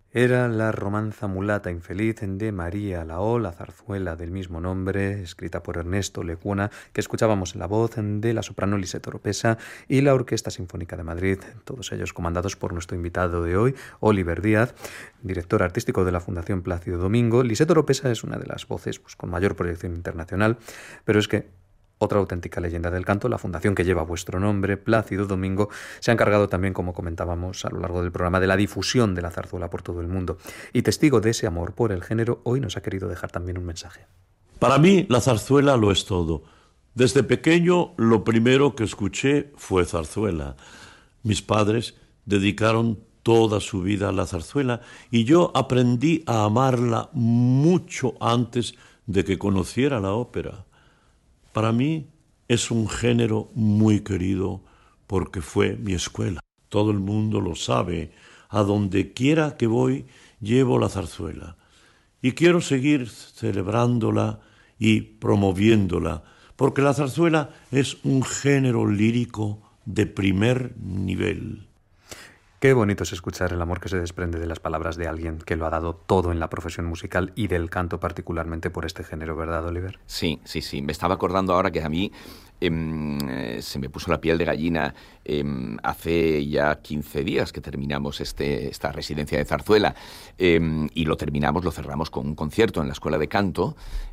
Era la romanza mulata infeliz de María Laó, la zarzuela del mismo nombre, escrita por Ernesto Lecuona, que escuchábamos en la voz de la soprano Lisette Oropesa y la Orquesta Sinfónica de Madrid, todos ellos comandados por nuestro invitado de hoy, Oliver Díaz, director artístico de la Fundación Plácido Domingo. Lisette Oropesa es una de las voces con mayor proyección internacional, pero es que otra auténtica leyenda del canto, la fundación que lleva vuestro nombre, Plácido Domingo, se ha encargado también, como comentábamos a lo largo del programa, de la difusión de la zarzuela por todo el mundo. Y testigo de ese amor por el género, hoy nos ha querido dejar también un mensaje. Para mí, la zarzuela lo es todo. Desde pequeño, lo primero que escuché fue zarzuela. Mis padres dedicaron toda su vida a la zarzuela y yo aprendí a amarla mucho antes de que conociera la ópera. Para mí es un género muy querido porque fue mi escuela. Todo el mundo lo sabe. A donde quiera que voy, llevo la zarzuela. Y quiero seguir celebrándola y promoviéndola, porque la zarzuela es un género lírico de primer nivel. Qué bonito es escuchar el amor que se desprende de las palabras de alguien que lo ha dado todo en la profesión musical y del canto particularmente por este género, ¿verdad, Oliver? Sí. Me estaba acordando ahora que a mí se me puso la piel de gallina hace ya 15 días que terminamos esta residencia de zarzuela y lo cerramos con un concierto en la Escuela de Canto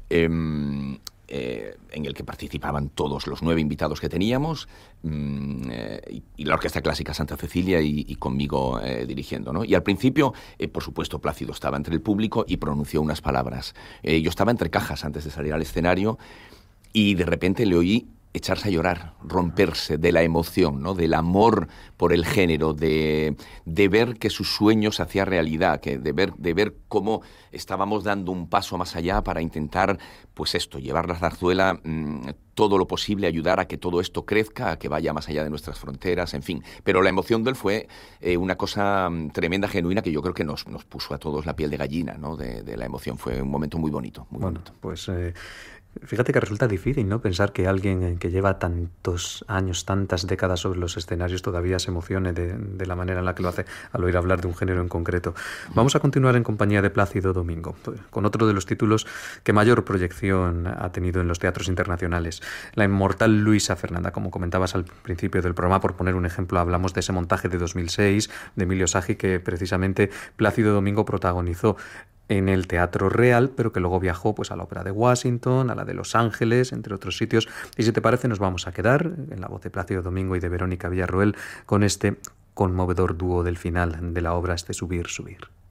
en el que participaban todos los 9 invitados que teníamos y la Orquesta Clásica Santa Cecilia y conmigo dirigiendo, ¿no? Y al principio, por supuesto, Plácido estaba entre el público y pronunció unas palabras. Yo estaba entre cajas antes de salir al escenario y de repente le oí echarse a llorar, romperse de la emoción, ¿no? Del amor por el género, de ver que sus sueños se hacía realidad, de ver cómo estábamos dando un paso más allá para intentar, pues esto, llevar la zarzuela todo lo posible, ayudar a que todo esto crezca, a que vaya más allá de nuestras fronteras, en fin. Pero la emoción de él fue una cosa tremenda, genuina, que yo creo que nos puso a todos la piel de gallina, ¿no? De la emoción. Fue un momento muy bonito, muy bonito. Pues fíjate que resulta difícil, ¿no? Pensar que alguien que lleva tantos años, tantas décadas sobre los escenarios todavía se emocione de la manera en la que lo hace al oír hablar de un género en concreto. Vamos a continuar en compañía de Plácido Domingo, con otro de los títulos que mayor proyección ha tenido en los teatros internacionales. La inmortal Luisa Fernanda, como comentabas al principio del programa, por poner un ejemplo, hablamos de ese montaje de 2006 de Emilio Sagi que precisamente Plácido Domingo protagonizó en el Teatro Real, pero que luego viajó pues a la Ópera de Washington, a la de Los Ángeles, entre otros sitios. Y si te parece, nos vamos a quedar en la voz de Plácido Domingo y de Verónica Villarroel con este conmovedor dúo del final de la obra, este Subir, subir.